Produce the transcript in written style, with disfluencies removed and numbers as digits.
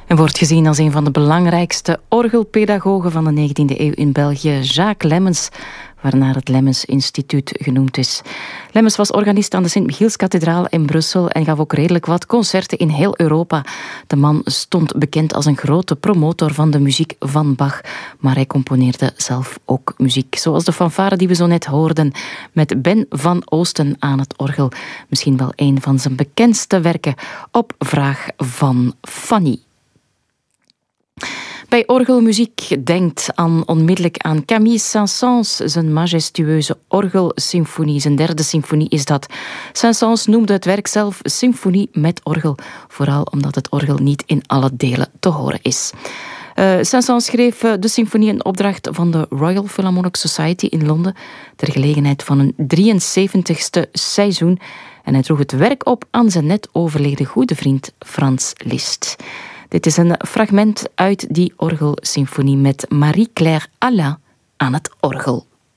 En wordt gezien als een van de belangrijkste orgelpedagogen van de 19e eeuw in België, Jacques Lemmens, waarnaar het Lemmens Instituut genoemd is. Lemmens was organist aan de Sint-Michielskathedraal in Brussel en gaf ook redelijk wat concerten in heel Europa. De man stond bekend als een grote promotor van de muziek van Bach, maar hij componeerde zelf ook muziek. Zoals de fanfare die we zo net hoorden, met Ben van Oosten aan het orgel. Misschien wel een van zijn bekendste werken, op vraag van Fanny. Bij orgelmuziek denkt onmiddellijk aan Camille Saint-Saëns, zijn majestueuze orgelsymfonie. Zijn derde symfonie is dat. Saint-Saëns noemde het werk zelf symfonie met orgel, vooral omdat het orgel niet in alle delen te horen is. Saint-Saëns schreef de symfonie in opdracht van de Royal Philharmonic Society in Londen ter gelegenheid van een 73ste seizoen en hij droeg het werk op aan zijn net overleden goede vriend Franz Liszt. Dit is een fragment uit die orgelsymfonie met Marie-Claire Alain aan het orgel.